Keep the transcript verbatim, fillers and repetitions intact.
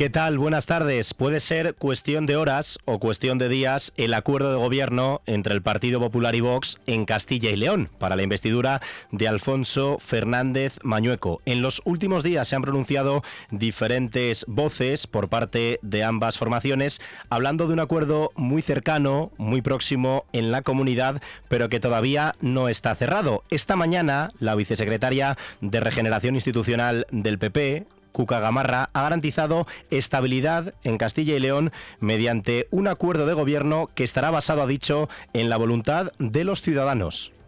¿Qué tal? Buenas tardes. Puede ser cuestión de horas o cuestión de días el acuerdo de gobierno entre el Partido Popular y Vox en Castilla y León para la investidura de Alfonso Fernández Mañueco. En los últimos días se han pronunciado diferentes voces por parte de ambas formaciones hablando de un acuerdo muy cercano, muy próximo en la comunidad, pero que todavía no está cerrado. Esta mañana la vicesecretaria de Regeneración Institucional del P P, Cuca Gamarra, ha garantizado estabilidad en Castilla y León mediante un acuerdo de gobierno que estará basado, ha dicho, en la voluntad de los ciudadanos.